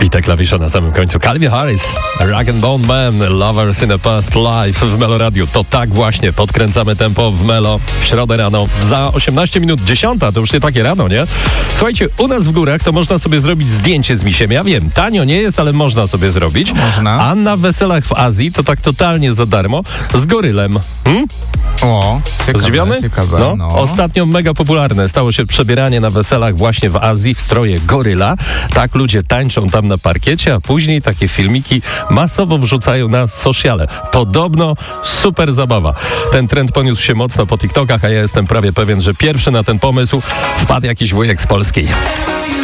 Bite klawisze na samym końcu. Calvin Harris, Rag and Bone Man, Lovers in a Past Life w Melo Radio. To tak właśnie, podkręcamy tempo w Melo w środę rano. Za 18 minut 10, to już nie takie rano, nie? Słuchajcie, u nas w górach to można sobie zrobić zdjęcie z misiem. Ja wiem, tanio nie jest, ale można sobie zrobić. Można. A na weselach w Azji to tak totalnie za darmo z gorylem. O, ciekawe, Zdziwiony? ciekawe. No. Ostatnio mega popularne stało się przebieranie na weselach właśnie w Azji w stroje goryla. Tak ludzie tańczą tam na parkiecie, a później takie filmiki masowo wrzucają na sociale. Podobno super zabawa. Ten trend poniósł się mocno po TikTokach, a ja jestem prawie pewien, że pierwszy na ten pomysł wpadł jakiś wujek z Polski.